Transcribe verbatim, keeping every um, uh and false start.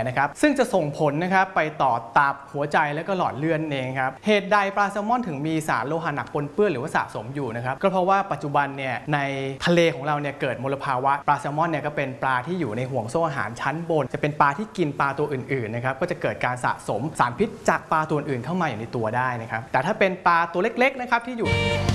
นะครับซึ่งจะส่งผลนะครับไปต่อตับหัวใจและก็หลอดเลือดเองครับเหตุใดปลาแซลมอนถึงมีสารโลหะหนักปนเปื้อนหรือว่าสะสมอยู่นะครับก็เพราะว่าปัจจุบันเนี่ยในทะเลของเราเนี่ยเกิดมลภาวะปลาแซลมอนเนี่ยก็เป็นปลาที่อยู่ในห่วงโซ่อาหารชั้นบนจะเป็นปลาที่กินปลาตัวอื่นๆนะครับก็จะเกิดการสะสมสารพิษจากปลาตัวอื่นเข้ามาอยู่ในตัวได้นะครับแต่ถ้าเป็นปลาตัวเล็กๆนะครับที่อยู่